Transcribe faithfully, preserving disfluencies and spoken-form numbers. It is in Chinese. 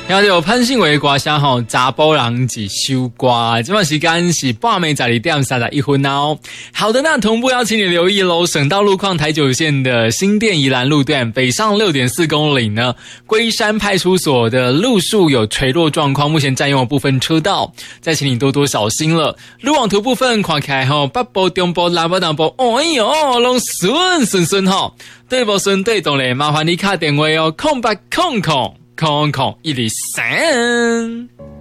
然后就潘信伟歌声吼，查甫人一首歌，这段时间是半暝十二点三十一分哦。好的，那同步邀请你留意喽，省道路况台九线的新店宜兰路段北上六点四公里呢，龟山派出所的路树有垂落状况，目前占用了部分车道，再请你多多小心了。路网图部分看起来吼，北部、中部、南部、南部，哎呦，拢顺顺顺吼，对不顺对动嘞，麻烦你打电话哦，空八空空空空一二三。